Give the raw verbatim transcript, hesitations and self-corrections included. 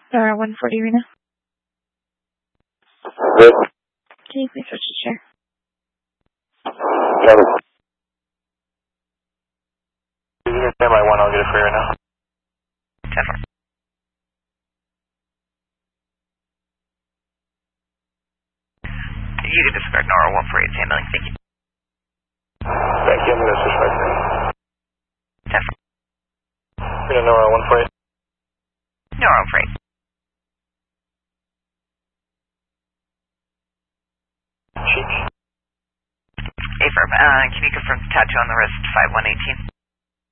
Nora one forty Reno. Good. Can you please switch to chair? Got it. You can stand by one, I'll get it for you right now. ten four. You can disregard Nora one four eight handling, thank you. Thank you, I'm going to switch back to you. ten four. We're going to Nora one four eight. Nora one four eight. Cheek. Affirm. Uh, can you confirm the tattoo on the wrist, five one eighteen?